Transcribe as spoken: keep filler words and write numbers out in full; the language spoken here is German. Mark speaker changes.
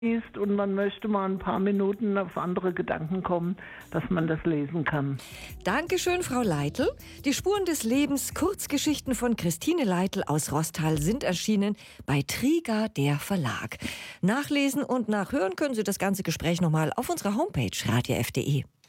Speaker 1: liest und man möchte mal ein paar Minuten auf andere Gedanken kommen, dass man das lesen kann.
Speaker 2: Dankeschön, Frau Leitl. Die Spuren des Lebens, Kurzgeschichten von Christine Leitl aus Rostal sind erschienen bei Triga, der Verlag. Nachlesen und nachhören können Sie das ganze Gespräch nochmal auf unserer Homepage radio f punkt de.